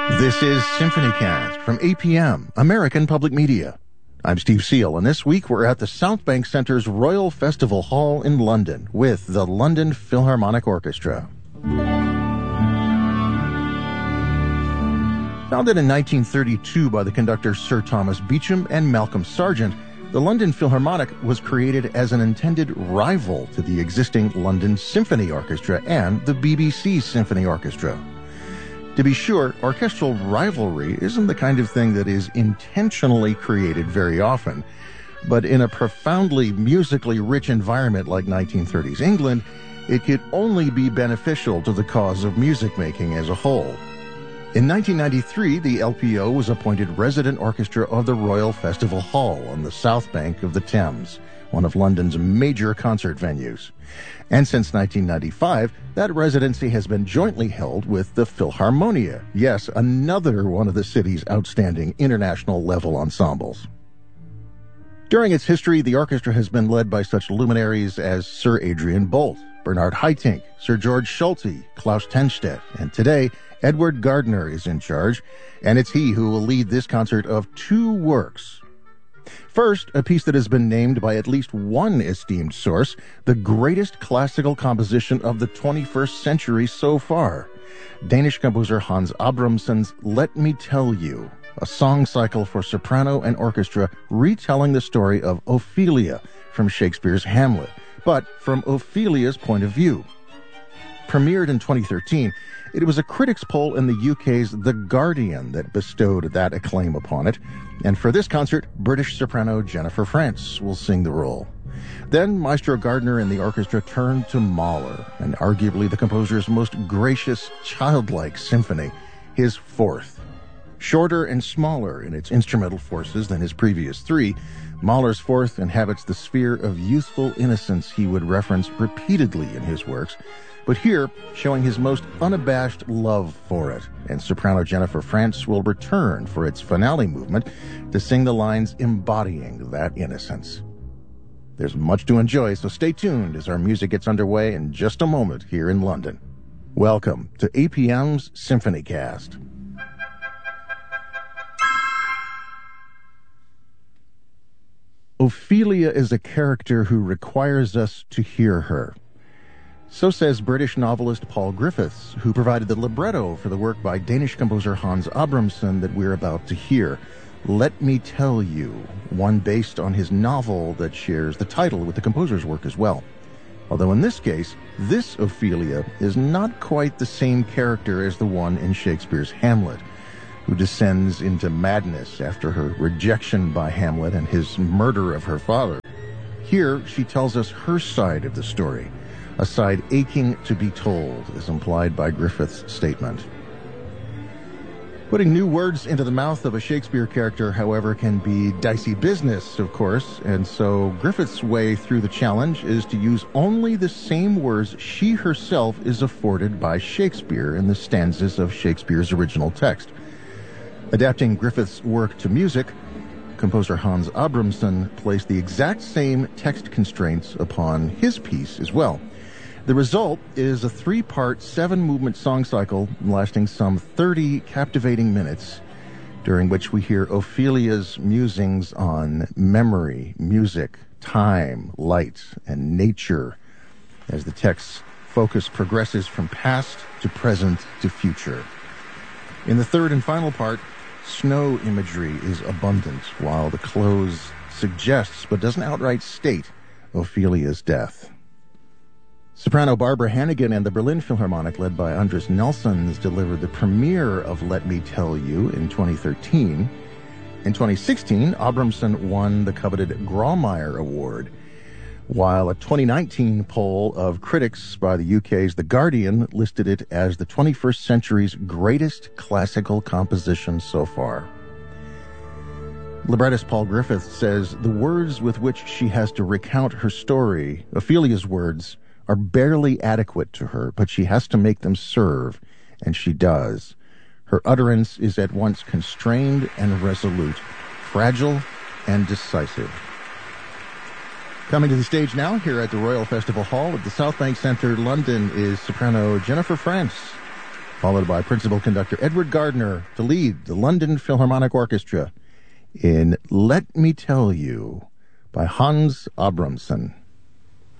This is SymphonyCast from APM, American Public Media. I'm Steve Seal, and this week we're at the South Bank Centre's Royal Festival Hall in London with the London Philharmonic Orchestra. Founded in 1932 by the conductor Sir Thomas Beecham and Malcolm Sargent, the London Philharmonic was created as an intended rival to the existing London Symphony Orchestra and the BBC Symphony Orchestra. To be sure, orchestral rivalry isn't the kind of thing that is intentionally created very often, but in a profoundly musically rich environment like 1930s England, it could only be beneficial to the cause of music making as a whole. In 1993, the LPO was appointed resident orchestra of the Royal Festival Hall on the south bank of the Thames, one of London's major concert venues. And since 1995, that residency has been jointly held with the Philharmonia, yes, another one of the city's outstanding international level ensembles. During its history, the orchestra has been led by such luminaries as Sir Adrian Boult, Bernard Haitink, Sir George Solti, Klaus Tennstedt, and today, Edward Gardner is in charge, and it's he who will lead this concert of two works. First, a piece that has been named by at least one esteemed source the greatest classical composition of the 21st century so far, Danish composer Hans Abrahamsson's Let Me Tell You, a song cycle for soprano and orchestra retelling the story of Ophelia from Shakespeare's Hamlet, but from Ophelia's point of view. Premiered in 2013, it was a critics' poll in the UK's The Guardian that bestowed that acclaim upon it, and for this concert, British soprano Jennifer Frantz will sing the role. Then Maestro Gardner and the orchestra turned to Mahler, and arguably the composer's most gracious, childlike symphony, his fourth. Shorter and smaller in its instrumental forces than his previous three, Mahler's fourth inhabits the sphere of youthful innocence he would reference repeatedly in his works, but here showing his most unabashed love for it, and soprano Jennifer Frantz will return for its finale movement to sing the lines embodying that innocence. There's much to enjoy, so stay tuned as our music gets underway in just a moment here in London. Welcome to APM's SymphonyCast. Ophelia is a character who requires us to hear her. So says British novelist Paul Griffiths, who provided the libretto for the work by Danish composer Hans Abrahamsson that we're about to hear. Let Me Tell You, one based on his novel that shares the title with the composer's work as well. Although in this case, this Ophelia is not quite the same character as the one in Shakespeare's Hamlet, who descends into madness after her rejection by Hamlet and his murder of her father. Here, she tells us her side of the story, a side aching to be told, as implied by Griffith's statement. Putting new words into the mouth of a Shakespeare character, however, can be dicey business, of course, and so Griffith's way through the challenge is to use only the same words she herself is afforded by Shakespeare in the stanzas of Shakespeare's original text. Adapting Griffith's work to music, composer Hans Abrahamsson placed the exact same text constraints upon his piece as well. The result is a three-part, seven-movement song cycle lasting some 30 captivating minutes, during which we hear Ophelia's musings on memory, music, time, light, and nature, as the text's focus progresses from past to present to future. In the third and final part, snow imagery is abundant, while the close suggests, but doesn't outright state, Ophelia's death. Soprano Barbara Hannigan and the Berlin Philharmonic, led by Andris Nelsons, delivered the premiere of Let Me Tell You in 2013. In 2016, Abrahamsson won the coveted Grawemeyer Award, while a 2019 poll of critics by the UK's The Guardian listed it as the 21st century's greatest classical composition so far. Librettist Paul Griffiths says the words with which she has to recount her story, Ophelia's words, are barely adequate to her, but she has to make them serve, and she does. Her utterance is at once constrained and resolute, fragile and decisive. Coming to the stage now, here at the Royal Festival Hall at the South Bank Centre, London, is soprano Jennifer Frantz. followed by principal conductor Edward Gardner to lead the London Philharmonic Orchestra in Let Me Tell You by Hans Abramson.